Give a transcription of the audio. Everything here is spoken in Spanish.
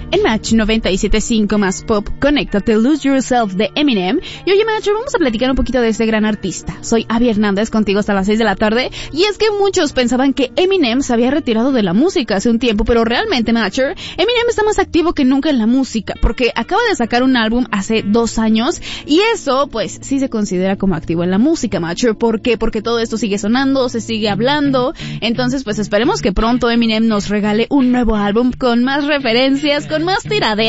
En Match 97.5 más pop, conéctate, Lose Yourself de Eminem. Y oye, Match, vamos a platicar un poquito de este gran artista. Soy Abby Hernández, contigo hasta las 6 de la tarde. Y es que muchos pensaban que Eminem se había retirado de la música hace un tiempo, pero realmente, Matcher, Eminem está más activo que nunca en la música, porque acaba de sacar un álbum hace 2 años, y eso, pues, sí se considera como activo en la música, Matcher. ¿Por qué? Porque todo esto sigue sonando, se sigue hablando. Entonces, pues esperemos que pronto Eminem nos regale un nuevo álbum con más referencias, con más tiradera.